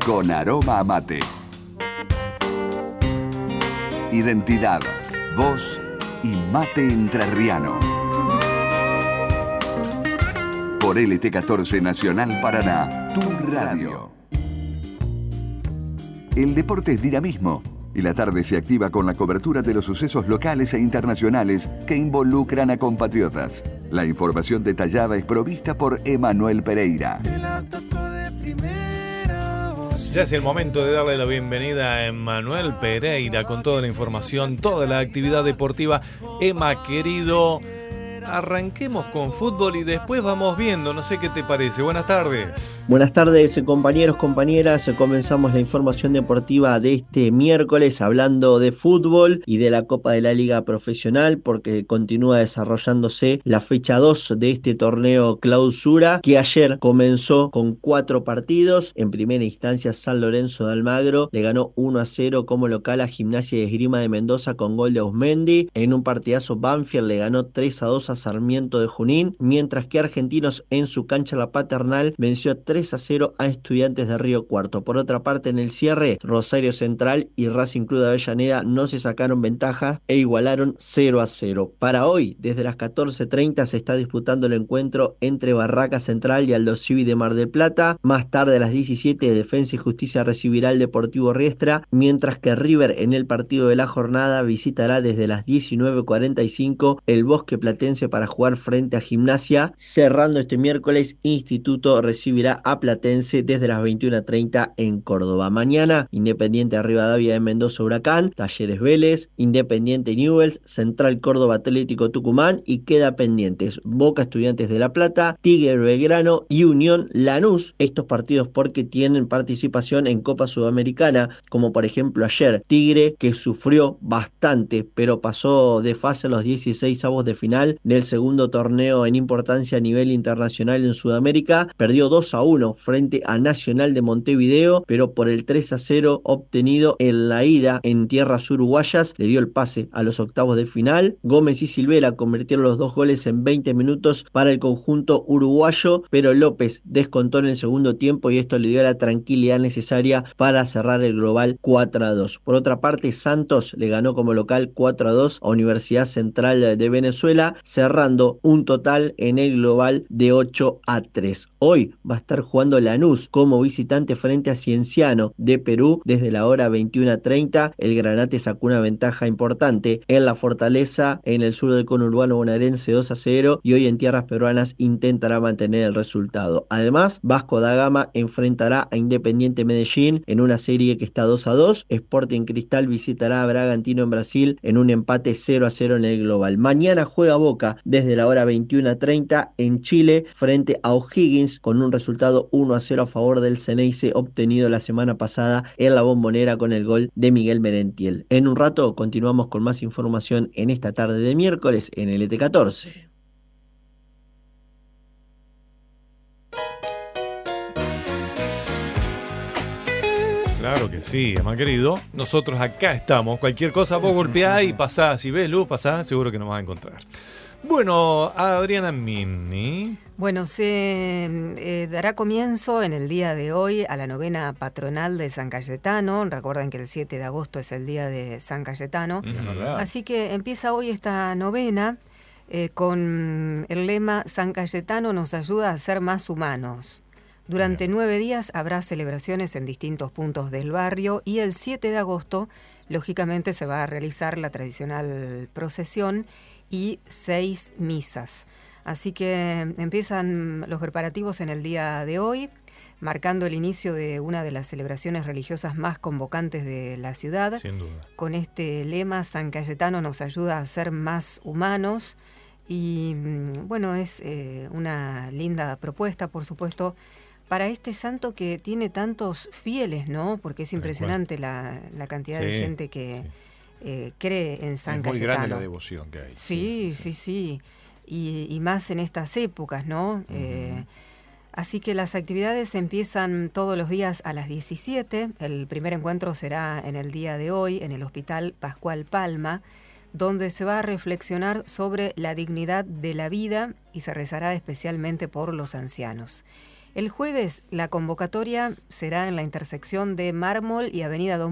con aroma a mate. Identidad, voz y mate entrerriano. Por LT14 Nacional Paraná, tu radio. El deporte es dinamismo y la tarde se activa con la cobertura de los sucesos locales e internacionales que involucran a compatriotas. La información detallada es provista por Emanuel Pereira. Ya es el momento de darle la bienvenida a Emanuel Pereira con toda la información, toda la actividad deportiva. Emma, querido, arranquemos con fútbol y después vamos viendo, no sé qué te parece. Buenas tardes. Buenas tardes, compañeros, compañeras. Comenzamos la información deportiva de este miércoles hablando de fútbol y de la Copa de la Liga Profesional, porque continúa desarrollándose la fecha 2 de este torneo clausura, que ayer comenzó con 4 partidos. En primera instancia, San Lorenzo de Almagro le ganó 1-0 como local a Gimnasia y Esgrima de Mendoza con gol de Ausmendi. En un partidazo, Banfield le ganó 3-2 a Sarmiento de Junín, mientras que Argentinos en su cancha La Paternal venció 3-0 a Estudiantes de Río Cuarto. Por otra parte, en el cierre, Rosario Central y Racing Club de Avellaneda no se sacaron ventaja e igualaron 0-0. Para hoy, desde las 14:30 se está disputando el encuentro entre Barraca Central y Aldo Civi de Mar del Plata. Más tarde, a las 17, Defensa y Justicia recibirá al Deportivo Riestra, mientras que River, en el partido de la jornada, visitará desde las 19:45 el Bosque Platense para jugar frente a Gimnasia. Cerrando este miércoles, Instituto recibirá a Platense desde las 21:30 en Córdoba. Mañana, Independiente Rivadavia de Mendoza Huracán, Talleres Vélez, Independiente Newell's, Central Córdoba Atlético Tucumán, y queda pendientes Boca Estudiantes de La Plata, Tigre Belgrano y Unión Lanús. Estos partidos porque tienen participación en Copa Sudamericana, como por ejemplo ayer Tigre, que sufrió bastante pero pasó de fase a los 16avos de final del segundo torneo en importancia a nivel internacional en Sudamérica. Perdió 2-1 frente a Nacional de Montevideo, pero por el 3-0 obtenido en la ida en tierras uruguayas le dio el pase a los octavos de final. Gómez y Silvera convirtieron los 2 goles en 20 minutos para el conjunto uruguayo, pero López descontó en el segundo tiempo y esto le dio la tranquilidad necesaria para cerrar el global 4-2. Por otra parte, Santos le ganó como local 4-2 a Universidad Central de Venezuela, cerrando un total en el global de 8-3. Hoy va a estar jugando Lanús como visitante frente a Cienciano de Perú desde la hora 21:30. El Granate sacó una ventaja importante en la Fortaleza, en el sur del conurbano bonaerense, 2-0, y hoy en tierras peruanas intentará mantener el resultado. Además, Vasco da Gama enfrentará a Independiente Medellín en una serie que está 2-2. Sporting Cristal visitará a Bragantino en Brasil en un empate 0-0 en el global. Mañana juega Boca desde la hora 21:30 en Chile frente a O'Higgins con un resultado 1-0 a favor del Ceneice obtenido la semana pasada en la Bombonera con el gol de Miguel Merentiel. En un rato continuamos con más información en esta tarde de miércoles en LT14. Claro que sí, Emma querido. Nosotros acá estamos. Cualquier cosa vos golpeá y pasá. Si ves luz, pasá, seguro que nos vas a encontrar. Bueno, Adriana Mini. Bueno, se dará comienzo en el día de hoy a la novena patronal de San Cayetano. Recuerden que el 7 de agosto es el día de San Cayetano. Así que empieza hoy esta novena con el lema San Cayetano nos ayuda a ser más humanos. Durante 9 días habrá celebraciones en distintos puntos del barrio y el 7 de agosto, lógicamente, se va a realizar la tradicional procesión y 6 misas. Así que empiezan los preparativos en el día de hoy, marcando el inicio de una de las celebraciones religiosas más convocantes de la ciudad. Sin duda. Con este lema, San Cayetano nos ayuda a ser más humanos. Y bueno, es una linda propuesta, por supuesto, para este santo que tiene tantos fieles, ¿no? Porque es impresionante la cantidad de gente que cree en San Cayetano. Es muy grande la devoción que hay. Sí. Y más en estas épocas, ¿no? Así que las actividades empiezan todos los días a las 17. El primer encuentro será en el día de hoy en el Hospital Pascual Palma, donde se va a reflexionar sobre la dignidad de la vida y se rezará especialmente por los ancianos. El jueves la convocatoria será en la intersección de Mármol y Avenida